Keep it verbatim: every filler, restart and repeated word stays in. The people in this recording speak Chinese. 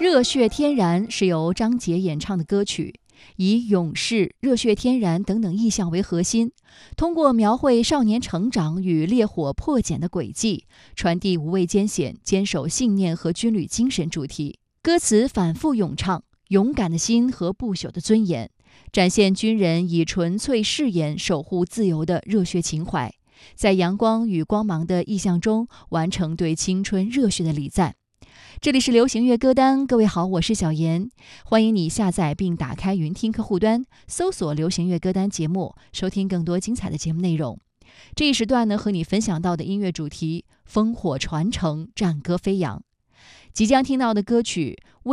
热血天然是由张杰演唱的歌曲，以勇士、热血天然等等意象为核心，通过描绘少年成长与烈火破茧的轨迹，传递无畏艰险、坚守信念和军旅精神主题。歌词反复咏唱勇敢的心和不朽的尊严，展现军人以纯粹誓言守护自由的热血情怀，在阳光与光芒的意象中完成对青春热血的礼赞。这里是流行乐歌单，各位好，我是小妍，欢迎你下载并打开云听客户端，搜索流行乐歌单节目，收听更多精彩的节目内容。这一时段呢，和你分享到的音乐主题烽火传承，战歌飞扬。即将听到的歌曲